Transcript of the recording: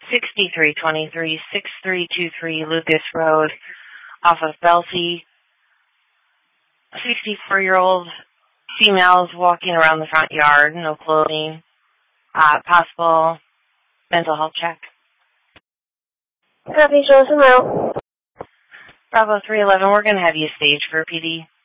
6323, 6323 Lucas Road off of Belsey. 64-year-old females walking around the front yard, no clothing. Possible mental health check. Copy, show us a mile. Bravo 311, we're going to have you staged for PD.